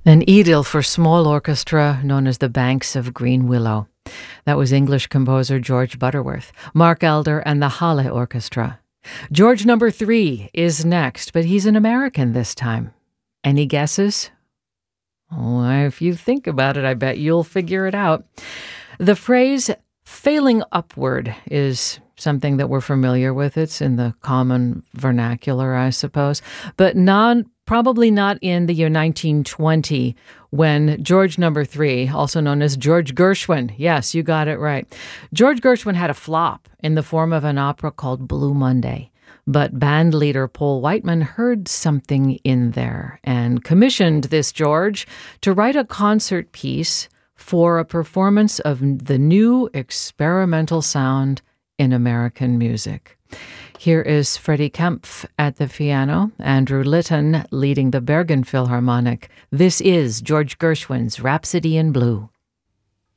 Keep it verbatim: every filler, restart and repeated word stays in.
An idyll for small orchestra known as the Banks of Green Willow. That was English composer George Butterworth, Mark Elder, and the Halle Orchestra. George number three is next, but he's an American this time. Any guesses? Oh, if you think about it, I bet you'll figure it out. The phrase failing upward is something that we're familiar with. It's in the common vernacular, I suppose, but not probably not in the year nineteen twenty when George number three, also known as George Gershwin, yes, you got it right. George Gershwin had a flop in the form of an opera called Blue Monday. But band leader Paul Whiteman heard something in there and commissioned this George to write a concert piece for a performance of the new experimental sound in American music. Here is Freddie Kempf at the piano, Andrew Litton leading the Bergen Philharmonic. This is George Gershwin's Rhapsody in Blue.